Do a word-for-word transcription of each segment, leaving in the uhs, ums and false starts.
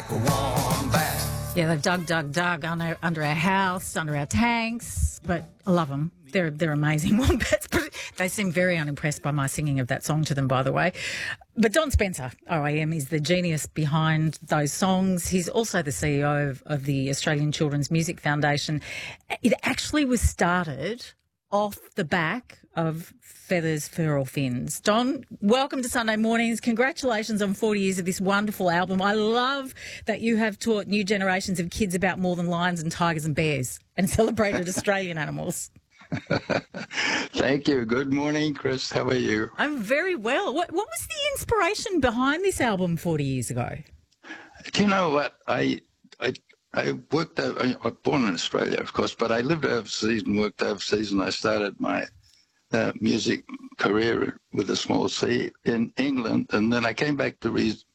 like a wombat. Yeah, they've dug, dug, dug under, under our house, under our tanks, but I love them. They're, they're amazing wombats, but they seem very unimpressed by my singing of that song to them, by the way. But Don Spencer, O A M, is the genius behind those songs. He's also the C E O of, of the Australian Children's Music Foundation. It actually was started off the back of Feathers, Fur or Fins. Don, welcome to Sunday Mornings. Congratulations on forty years of this wonderful album. I love that you have taught new generations of kids about more than lions and tigers and bears and celebrated Australian animals. Thank you. Good morning, Chris. How are you? I'm very well. What, what was the inspiration behind this album forty years ago? Do you know what? I I I worked over, I was born in Australia, of course, but I lived overseas and worked overseas, and I started my uh, music career with a small C in England, and then I came back to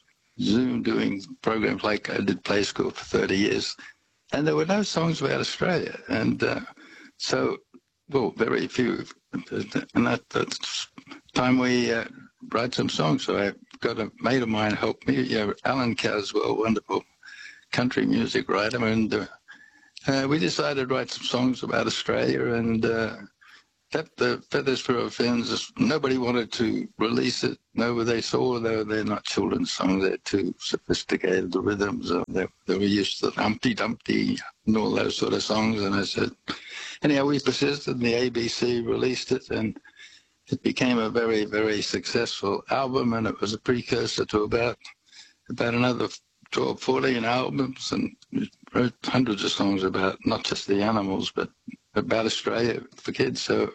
resume doing programs like I did Play School for thirty years, and there were no songs about Australia, and uh, so, well, very few, and that, that's time we uh, write some songs, so I got a mate of mine help me, yeah, Alan Caswell, wonderful country music writer, and uh, uh, we decided to write some songs about Australia, and uh, that the Feathers, Fur or Fins, nobody wanted to release it. No, they saw though they're not children's songs, they're too sophisticated, the rhythms, uh, they, they were used to Humpty Dumpty and all those sort of songs, and I said, anyhow, we persisted, and the A B C released it, and it became a very, very successful album, and it was a precursor to about about another twelve, fourteen albums, and wrote hundreds of songs about not just the animals, but about Australia for kids. So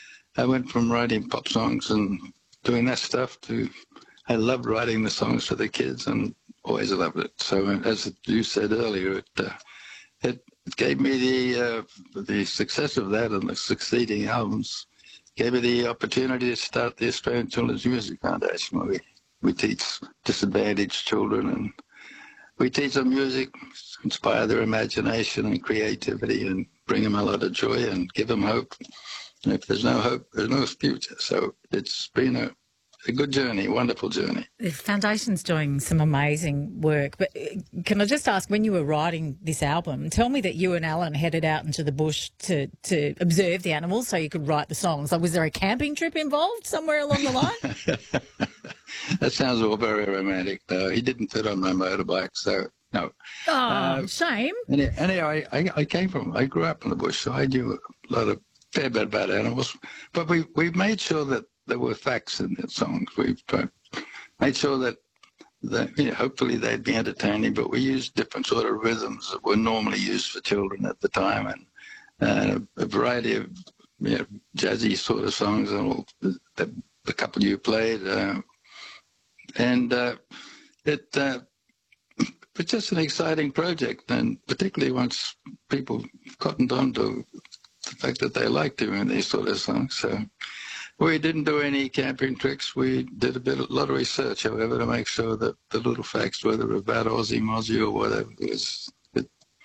I went from writing pop songs and doing that stuff to, I loved writing the songs for the kids and always loved it. So as you said earlier, it uh, it, it gave me the uh, the success of that and the succeeding albums, gave me the opportunity to start the Australian Children's Music Foundation, where we, we teach disadvantaged children, and we teach them music, inspire their imagination and creativity, and bring them a lot of joy and give them hope. And if there's no hope, there's no future. So it's been a, a good journey, a wonderful journey. The Foundation's doing some amazing work. But can I just ask, when you were writing this album, tell me that you and Alan headed out into the bush to, to observe the animals so you could write the songs. Like, was there a camping trip involved somewhere along the line? That sounds all very romantic, though. He didn't fit on my motorbike, so no. Oh, uh, shame. Anyhow, anyhow I, I, I came from, I grew up in the bush, so I knew a lot of, fair bit about animals. But we, we made sure that there were facts in the songs. We made sure that, that you know, hopefully they'd be entertaining, but we used different sort of rhythms that were normally used for children at the time, and uh, a variety of you know, jazzy sort of songs, and all the, the couple you played. Uh, and uh, it uh, it's just an exciting project, and particularly once people cottoned on to the fact that they liked doing these sort of songs. So we didn't do any camping tricks. We did a bit, a lot of research, however, to make sure that the little facts, whether about Aussie Mozzie or whatever, was it,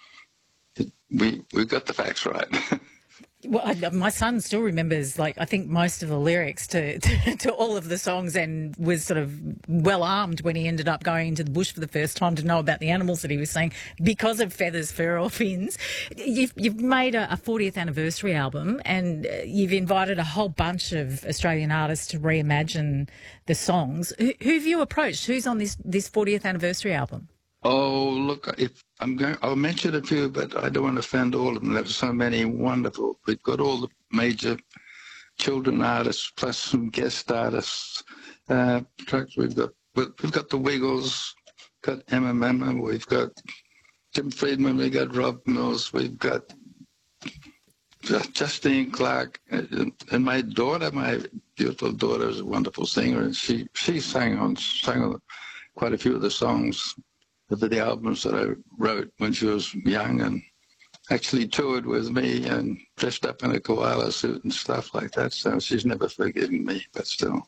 it, we we got the facts right. Well, I, my son still remembers, like, I think most of the lyrics to, to, to all of the songs, and was sort of well armed when he ended up going into the bush for the first time to know about the animals that he was seeing because of Feathers, Fur or Fins. You've, you've made a, a fortieth anniversary album, and you've invited a whole bunch of Australian artists to reimagine the songs. Who, who have you approached? Who's on this, this fortieth anniversary album? Oh, look, if I'm going, I'll mention a few, but I don't want to offend all of them. There's so many wonderful. We've got all the major children artists plus some guest artists. Uh, we've got we've got the Wiggles, got Emma Memma, we've got Tim Friedman, we've got Rob Mills, we've got Justine Clark, and, and my daughter, my beautiful daughter, is a wonderful singer, and she she sang on sang on quite a few of the songs of the albums that I wrote when she was young, and actually toured with me and dressed up in a koala suit and stuff like that. So she's never forgiven me, but still.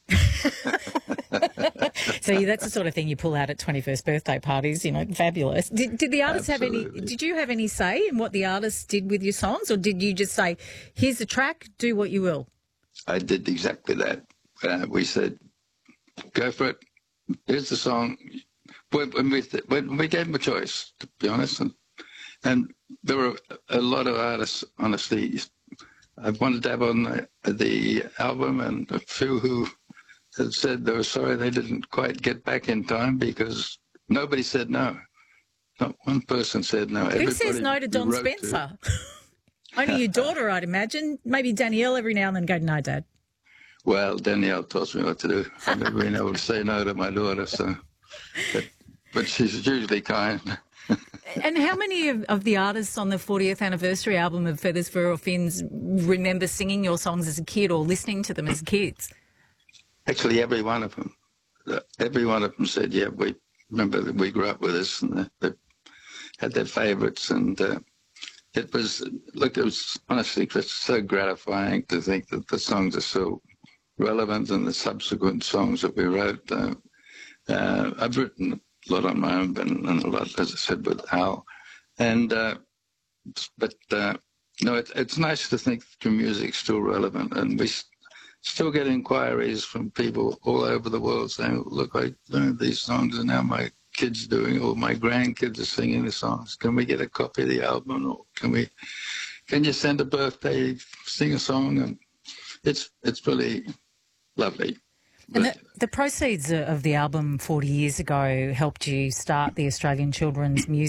So that's the sort of thing you pull out at twenty-first birthday parties, you know, fabulous. Did, did the artists Absolutely. have any, did you have any say in what the artists did with your songs, or did you just say, here's the track, do what you will? I did exactly that. Uh, we said, go for it. Here's the song. when, when we when we gave them a choice, to be honest, and and there were a lot of artists, honestly. I wanted to have on the, the album, and a few who had said they were sorry they didn't quite get back in time because nobody said no. Not one person said no. Who Everybody says no to Don Spencer? To... Only your daughter, I'd imagine. Maybe Danielle every now and then go, no, Dad. Well, Danielle tells me what to do. I've never been able to say no to my daughter, so. But, but she's usually kind. And how many of, of the artists on the fortieth anniversary album of Feathers, Fur or Fins remember singing your songs as a kid or listening to them as kids? Actually, every one of them. Every one of them said, yeah, we remember that we grew up with this, and they had their favourites. And uh, it was, look, it was honestly just so gratifying to think that the songs are so relevant, and the subsequent songs that we wrote. Uh, uh, I've written a lot on my own, and, and a lot, as I said, with Al. And, uh, but, uh, no, it, it's nice to think that your music's still relevant, and we still get inquiries from people all over the world saying, look, I learned these songs, and now my kids doing, or my grandkids are singing the songs. Can we get a copy of the album, or can we, can you send a birthday, sing a song? And it's, it's really lovely. And the, the proceeds of the album forty years ago helped you start the Australian Children's Music